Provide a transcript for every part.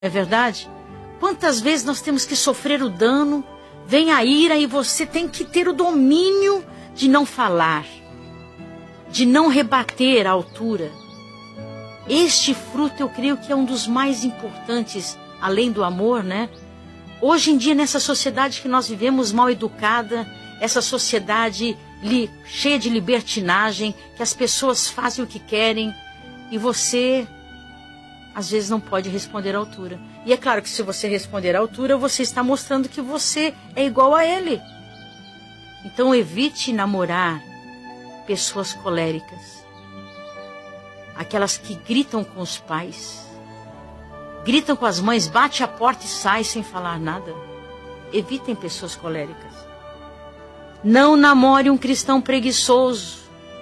é verdade? Quantas vezes nós temos que sofrer o dano, vem a ira e você tem que ter o domínio de não falar, de não rebater a altura. Este fruto eu creio que é um dos mais importantes, além do amor, né? Hoje em dia, nessa sociedade que nós vivemos mal educada, essa sociedade cheia de libertinagem, que as pessoas fazem o que querem, e você, às vezes, não pode responder à altura. E é claro que se você responder à altura, você está mostrando que você é igual a ele. Então evite namorar pessoas coléricas. Aquelas que gritam com os pais, gritam com as mães, bate a porta e sai sem falar nada. Evitem pessoas coléricas. Não namore um cristão preguiçoso.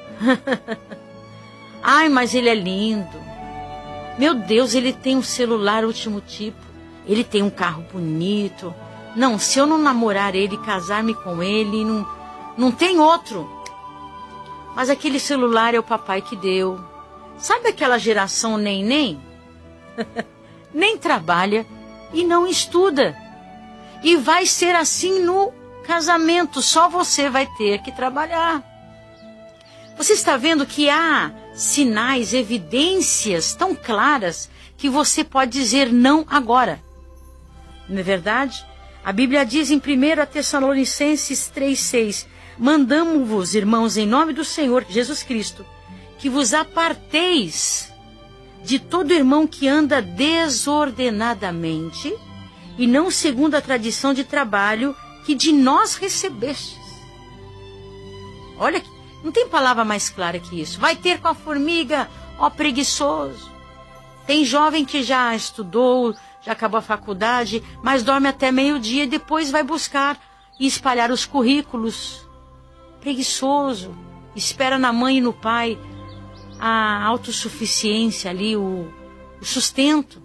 Ai, mas ele é lindo. Meu Deus, ele tem um celular último tipo. Ele tem um carro bonito. Não, se eu não namorar ele, casar-me com ele, não tem outro. Mas aquele celular é o papai que deu. Sabe aquela geração nem? Nem trabalha e não estuda. E vai ser assim no casamento. Só você vai ter que trabalhar. Você está vendo que há sinais, evidências tão claras que você pode dizer não agora. Não é verdade? A Bíblia diz em 1 Tessalonicenses 3,6: mandamo-vos, irmãos, em nome do Senhor Jesus Cristo, que vos aparteis de todo irmão que anda desordenadamente e não segundo a tradição de trabalho que de nós recebestes. Olha, não tem palavra mais clara que isso. Vai ter com a formiga, ó preguiçoso. Tem jovem que já estudou, já acabou a faculdade, mas dorme até meio-dia e depois vai buscar e espalhar os currículos. Preguiçoso. Espera na mãe e no pai a autossuficiência ali, o sustento.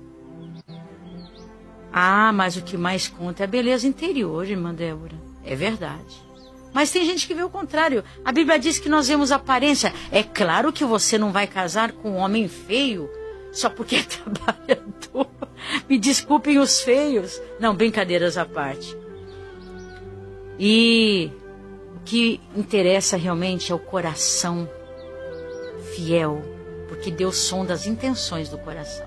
Ah, mas o que mais conta é a beleza interior, irmã Débora. É verdade. Mas tem gente que vê o contrário. A Bíblia diz que nós vemos aparência. É claro que você não vai casar com um homem feio só porque é trabalhador. Me desculpem os feios. Não, brincadeiras à parte. E o que interessa realmente é o coração fiel, porque Deus sonda as intenções do coração.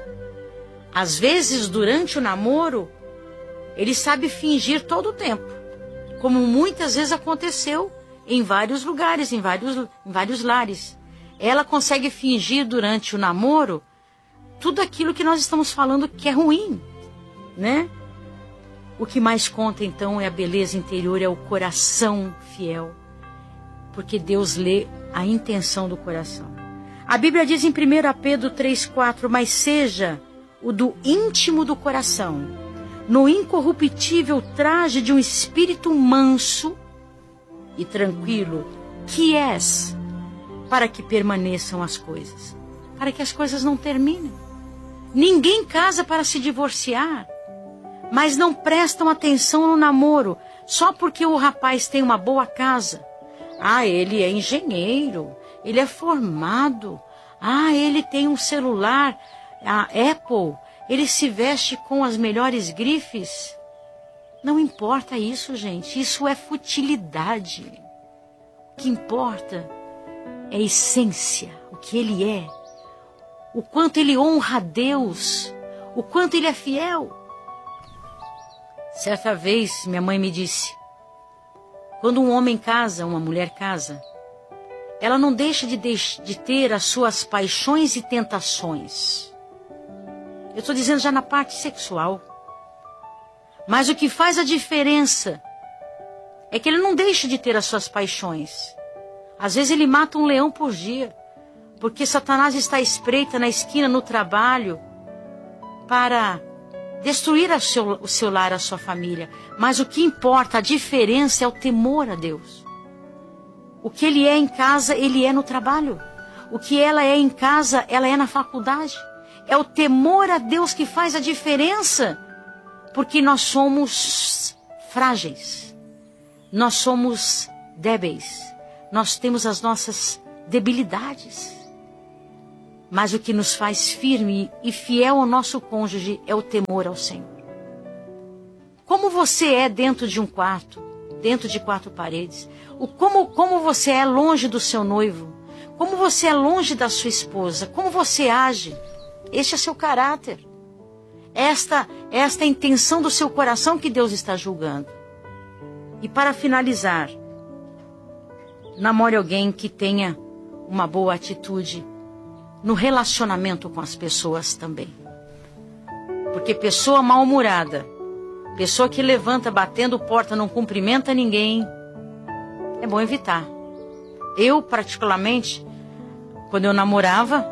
Às vezes, durante o namoro, ele sabe fingir todo o tempo, como muitas vezes aconteceu em vários lugares, em vários lares. Ela consegue fingir durante o namoro tudo aquilo que nós estamos falando que é ruim, né? O que mais conta, então, é a beleza interior, é o coração fiel, porque Deus lê a intenção do coração. A Bíblia diz em 1 Pedro 3,4: mas seja o do íntimo do coração, no incorruptível traje de um espírito manso e tranquilo, que és, para que permaneçam as coisas, para que as coisas não terminem. Ninguém casa para se divorciar, mas não prestam atenção no namoro, só porque o rapaz tem uma boa casa. Ah, ele é engenheiro, ele é formado, ele tem um celular, a Apple, ele se veste com as melhores grifes. Não importa isso, gente, isso é futilidade. O que importa é a essência, o que ele é, o quanto ele honra a Deus, o quanto ele é fiel. Certa vez, minha mãe me disse, quando um homem casa, uma mulher casa, ela não deixa de ter as suas paixões e tentações. Eu estou dizendo já na parte sexual. Mas o que faz a diferença é que ele não deixa de ter as suas paixões. Às vezes ele mata um leão por dia, porque Satanás está à espreita na esquina, no trabalho, para destruir o seu lar, a sua família. Mas o que importa, a diferença é o temor a Deus. O que ele é em casa, ele é no trabalho. O que ela é em casa, ela é na faculdade. É o temor a Deus que faz a diferença. Porque nós somos frágeis. Nós somos débeis. Nós temos as nossas debilidades. Mas o que nos faz firme e fiel ao nosso cônjuge é o temor ao Senhor. Como você é dentro de um quarto, dentro de 4 paredes? Como você é longe do seu noivo? Como você é longe da sua esposa? Como você age? Este é seu caráter. Esta é a intenção do seu coração que Deus está julgando. E para finalizar, namore alguém que tenha uma boa atitude no relacionamento com as pessoas também. Porque pessoa mal-humorada, pessoa que levanta batendo porta, não cumprimenta ninguém, é bom evitar. Eu, particularmente, quando eu namorava,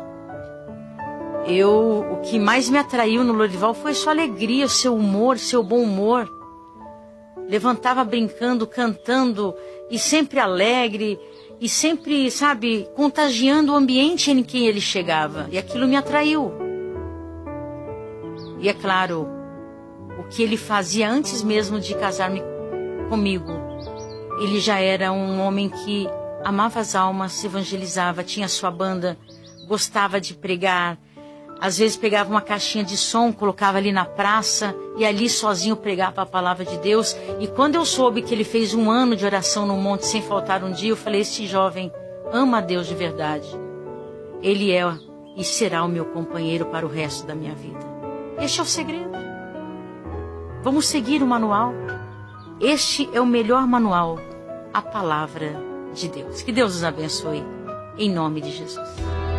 o que mais me atraiu no Lorival foi sua alegria, seu humor, seu bom humor. Levantava brincando, cantando, e sempre alegre, e sempre, sabe, contagiando o ambiente em que ele chegava. E aquilo me atraiu. E é claro, o que ele fazia antes mesmo de casar-me comigo. Ele já era um homem que amava as almas, evangelizava, tinha sua banda, gostava de pregar. Às vezes pegava uma caixinha de som, colocava ali na praça e ali sozinho pregava a palavra de Deus. E quando eu soube que ele fez 1 ano de oração no monte sem faltar um dia, eu falei, esse jovem ama a Deus de verdade. Ele é e será o meu companheiro para o resto da minha vida. Este é o segredo. Vamos seguir o manual. Este é o melhor manual, a palavra de Deus. Que Deus os abençoe, em nome de Jesus.